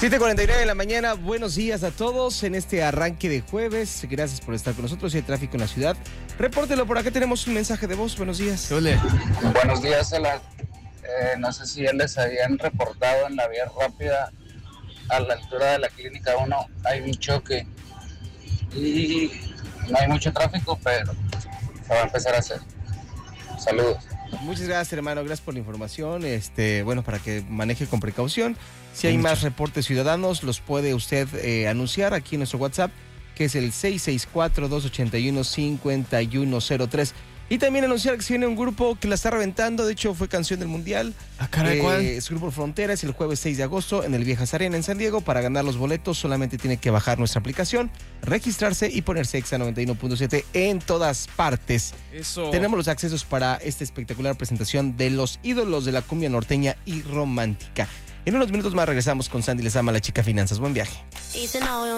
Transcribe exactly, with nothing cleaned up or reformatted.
siete cuarenta y nueve de la mañana, buenos días a todos en este arranque de jueves. Gracias por estar con nosotros. Si hay tráfico en la ciudad, repórtelo. Por acá tenemos un mensaje de voz. Buenos días. Ole. Buenos días, Ela. Eh, no sé si ya les habían reportado en la vía rápida a la altura de la Clínica uno hay un choque y no hay mucho tráfico, pero se va a empezar a hacer. Saludos. Muchas gracias, hermano. Gracias por la información. Este, bueno, para que maneje con precaución. Si hay más reportes ciudadanos, los puede usted eh, anunciar aquí en nuestro WhatsApp, que es el seis seis cuatro, dos ocho uno, cinco uno cero tres. Y también anunciar que se viene un grupo que la está reventando. De hecho, fue canción del Mundial. ¿Ah, caray, eh, cuál? Es Grupo Frontera. Es el jueves seis de agosto en el Viejas Arena en San Diego. Para ganar los boletos solamente tiene que bajar nuestra aplicación, registrarse y ponerse Exa noventa y uno punto siete en todas partes. Eso. Tenemos los accesos para esta espectacular presentación de los ídolos de la cumbia norteña y romántica. En unos minutos más regresamos con Sandy Lezama, la chica finanzas. Buen viaje.